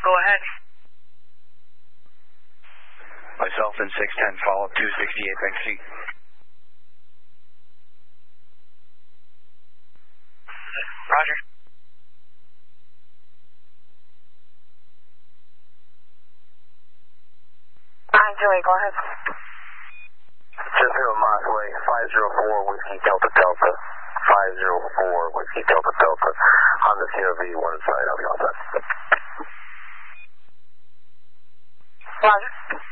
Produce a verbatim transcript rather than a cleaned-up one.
Go ahead. Myself and six ten, follow up two sixty-eight, back seat. Roger. nine two eight, go ahead. Just zero miles away, five zero four, Whiskey Delta Delta. five zero four, Whiskey Delta Delta. On the C R V, one side, I'll be all set. Roger.